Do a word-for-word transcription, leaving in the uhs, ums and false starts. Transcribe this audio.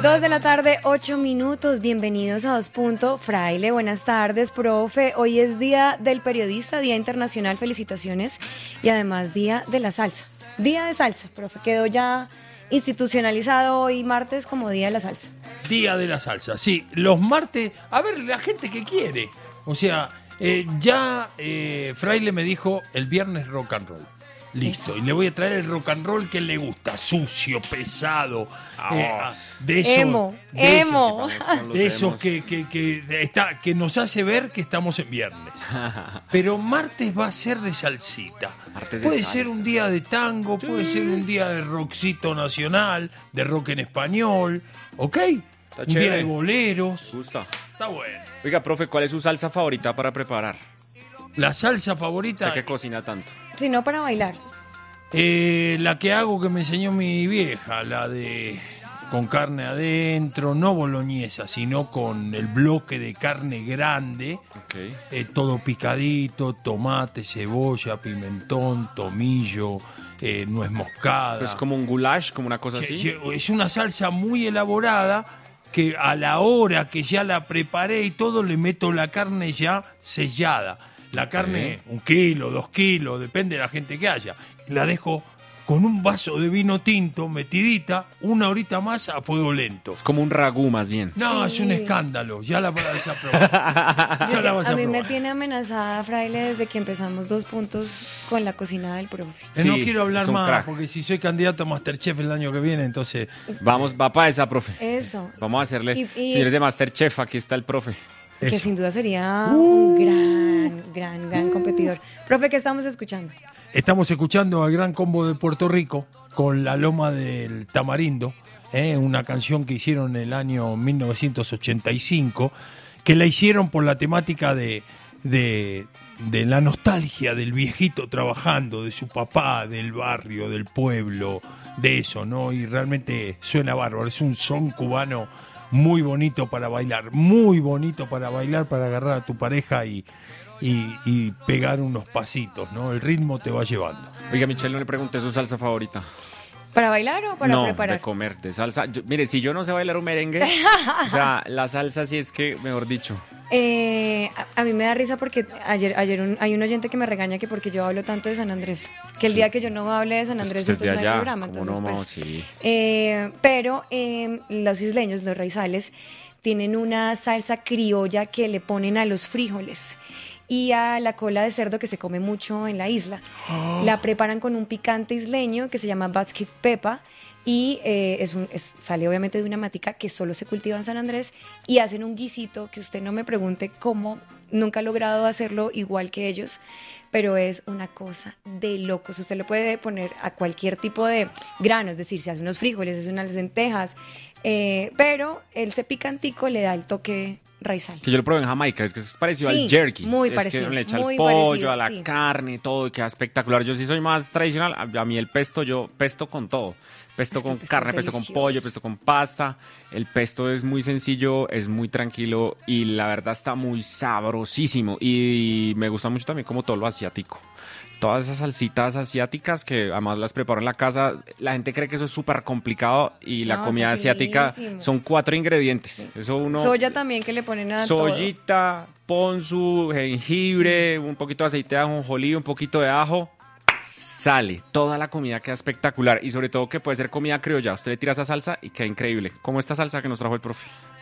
Dos de la tarde, ocho minutos. Bienvenidos a Dos Punto. Fraile, buenas tardes, profe. Hoy es Día del Periodista, Día Internacional. Felicitaciones. Y además Día de la Salsa. Día de Salsa, profe. Quedó ya institucionalizado hoy martes como Día de la Salsa. Día de la Salsa, sí. Los martes, a ver, la gente que quiere. O sea, eh, ya eh, Fraile me dijo el viernes rock and roll. Listo, Eso. y le voy a traer el rock and roll que le gusta, sucio, pesado, Oh. eh, de esos, Emo, de emo. esos, de esos que, que, que, está, que nos hace ver que estamos en viernes. Pero martes va a ser de salsita. Martes de Puede salsa. ser un día de tango, Sí. puede ser un día de rockcito nacional, de rock en español, ¿ok? Está un chévere. día de boleros, Gusta. está bueno. Oiga, profe, ¿cuál es su salsa favorita para preparar? La salsa favorita, Usted que cocina tanto. Si no, para bailar. eh, la que hago que me enseñó mi vieja, la de con carne adentro, no boloñesa, sino con el bloque de carne grande, Ok. eh, todo picadito, tomate, cebolla, pimentón, tomillo, eh, nuez moscada. Pues como un goulash, como una cosa Que- así. que es una salsa muy elaborada que a la hora que ya la preparé y todo le meto la carne ya sellada. La carne, un kilo, dos kilos, depende de la gente que haya. La dejo con un vaso de vino tinto metidita una horita más a fuego lento. Es como un ragú más bien. No, Sí. es un escándalo, ya la vas a probar. Yo Ya te- la vas a a mí me probar. tiene amenazada, Fraile, desde que empezamos Dos Puntos con la cocina del profe. Eh, no Sí, quiero hablar es un más, crack. porque si soy candidato a Masterchef el año que viene, entonces... Vamos, va para esa, profe. Eso. Vamos a hacerle. Y- y- Señores de Masterchef, aquí está el profe. Que Eso. sin duda sería un gran, gran, gran competidor. Profe, ¿qué estamos escuchando? Estamos escuchando al Gran Combo de Puerto Rico con La Loma del Tamarindo, ¿eh? Una canción que hicieron en el año mil novecientos ochenta y cinco, que la hicieron por la temática de, de, de la nostalgia del viejito trabajando, de su papá, del barrio, del pueblo, de eso, ¿no? Y realmente suena bárbaro, es un son cubano muy bonito para bailar, muy bonito para bailar, para agarrar a tu pareja y, y, y pegar unos pasitos, ¿no? El ritmo te va llevando. Oiga, Michelle, no le pregunté su salsa favorita. ¿Para bailar o para no, preparar? de comer, de salsa. Yo- mire, si yo no sé bailar un merengue, o sea, la salsa sí es que, mejor dicho. Eh, a, a mí me da risa porque ayer, ayer un- hay un oyente que me regaña que porque yo hablo tanto de San Andrés, que el día que yo no hable de San Andrés, Usted es de entonces no hay allá, programa. ¿cómo Entonces, no, pues, Mau? Sí. eh, pero eh, los isleños, los raizales, tienen una salsa criolla que le ponen a los frijoles y a la cola de cerdo que se come mucho en la isla. La preparan con un picante isleño que se llama basket pepa y eh, es un, es- sale obviamente de una matica que solo se cultiva en San Andrés y hacen un guisito que usted no me pregunte cómo, nunca he logrado hacerlo igual que ellos, pero es una cosa de locos. Usted le puede poner a cualquier tipo de grano, es decir, se hace unos frijoles, hace unas lentejas, eh, pero ese picantico le da el toque raizal. Que yo lo probé en Jamaica, es que es parecido Sí, al jerky. muy es parecido, que le echa muy el pollo, parecido, a la sí. carne, todo, y queda espectacular. Yo sí soy más tradicional, a, a mí el pesto, yo pesto con todo. Pesto Es que con el pesto carne, es pesto con delicioso. pollo, pesto con pasta. El pesto es muy sencillo, es muy tranquilo y la verdad está muy sabrosísimo. Y me gusta mucho también como todo lo asiático. Todas esas salsitas asiáticas que además las preparo en la casa, la gente cree que eso es súper complicado y la No, comida asiática facilísimo. son cuatro ingredientes. Eso uno... Soya también que le ponen a todo. Soyita, ponzu, jengibre, un poquito de aceite de ajonjolí, un poquito de ajo. Sale, toda la comida queda espectacular y sobre todo que puede ser comida criolla. Usted le tira esa salsa y queda increíble. Como esta salsa que nos trajo el profe.